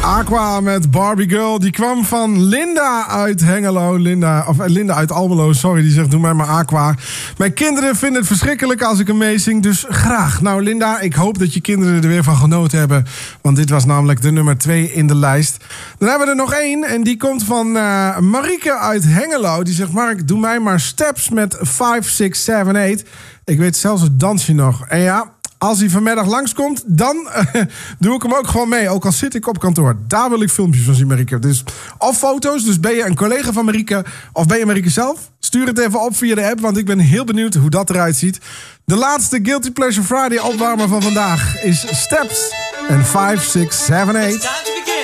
Aqua met Barbie Girl. Die kwam van Linda uit Hengelo. Linda uit Almelo, sorry. Die zegt, doe mij maar Aqua. Mijn kinderen vinden het verschrikkelijk als ik hem meezing. Dus graag. Nou Linda, ik hoop dat je kinderen er weer van genoten hebben. Want dit was namelijk de nummer 2 in de lijst. Dan hebben we er nog 1. En die komt van Marieke uit Hengelo. Die zegt, Mark, doe mij maar Steps met 5, 6, 7, 8. Ik weet zelfs het dansje nog. En ja, als hij vanmiddag langskomt, dan doe ik hem ook gewoon mee. Ook al zit ik op kantoor. Daar wil ik filmpjes van zien, Marieke. Dus, of foto's. Dus ben je een collega van Marieke of ben je Marieke zelf? Stuur het even op via de app, want ik ben heel benieuwd hoe dat eruit ziet. De laatste Guilty Pleasure Friday opwarmer van vandaag is Steps en 5, 6, 7, 8.